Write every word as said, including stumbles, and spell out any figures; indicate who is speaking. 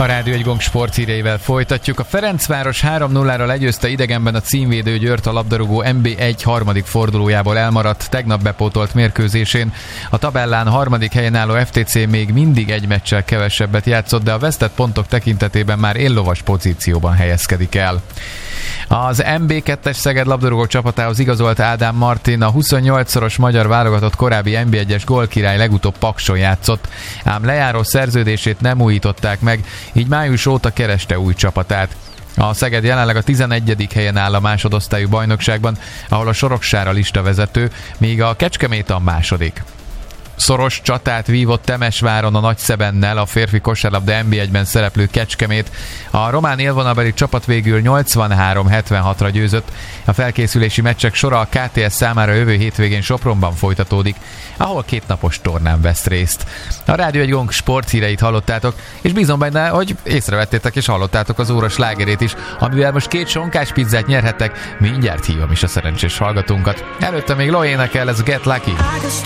Speaker 1: A Rádió egy Gong sporthíreivel folytatjuk. A Ferencváros három nullára legyőzte idegenben a címvédő Győrt, a labdarúgó en bé egy harmadik fordulójából elmaradt, tegnap bepótolt mérkőzésén. A tabellán harmadik helyen álló ef té cé még mindig egy meccsel kevesebbet játszott, de a vesztett pontok tekintetében már éllovas pozícióban helyezkedik el. Az em bé kettes Szeged labdarúgó csapatához igazolt Ádám Martin, a huszonnyolcszoros magyar válogatott korábbi en bé egyes gólkirály legutóbb Pakson játszott, ám lejáró szerződését nem újították meg, így május óta kereste új csapatát. A Szeged jelenleg a tizennegyedik helyen áll a másodosztályú bajnokságban, ahol a Soroksára listavezető, míg a Kecskemét a második. Szoros csatát vívott Temesváron a Nagyszebennel a férfi kosárlabda en bé egyben szereplő Kecskemét. A román élvonalbeli csapat végül nyolcvanhárom hetvenhatra győzött. A felkészülési meccsek sora a ká té es számára jövő hétvégén Sopronban folytatódik, ahol kétnapos tornán vesz részt. A Rádió egy Gong sporthíreit hallottátok, és bízom benne, hogy észrevettétek és hallottátok az óra slágerét is, amivel most két sonkás pizzát nyerhettek. Mindjárt hívom is a szerencsés hallgatónkat. Előtte még Lo énekel, ez Get Lucky.